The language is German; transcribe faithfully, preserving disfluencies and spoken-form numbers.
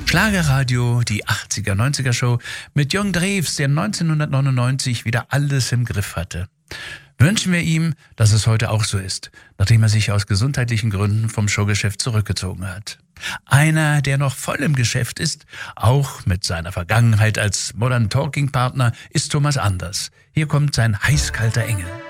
Schlagerradio, die achtziger, neunziger Show mit Jürgen Drews, der neunzehnhundertneunundneunzig wieder alles im Griff hatte. Wünschen wir ihm, dass es heute auch so ist, nachdem er sich aus gesundheitlichen Gründen vom Showgeschäft zurückgezogen hat. Einer, der noch voll im Geschäft ist, auch mit seiner Vergangenheit als Modern Talking Partner, ist Thomas Anders. Hier kommt sein heißkalter Engel.